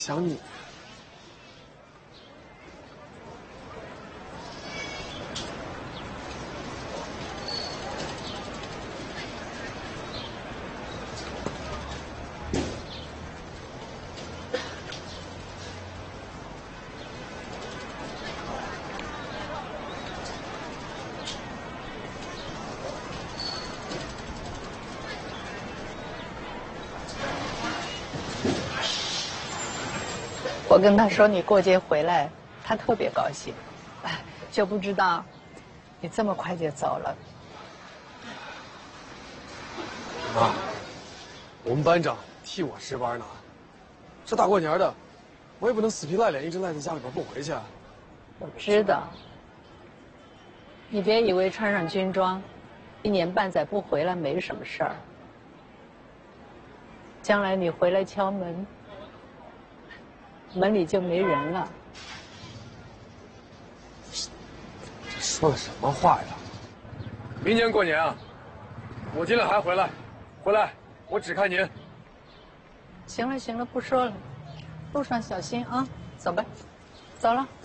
想你。 我跟他说你过节回来，他特别高兴，就不知道你这么快就走了。 妈，我们班长替我值班呢，这大过年的，我也不能死皮赖脸一直赖在家里边不回去啊。 我知道，你别以为穿上军装，1年半载不回来没什么事儿。将来你回来敲门，门里就没人了。 这说的什么话呀？明年过年啊，我尽量还回来，我只看您。 行了行了，不说了，路上小心啊，走吧，走了。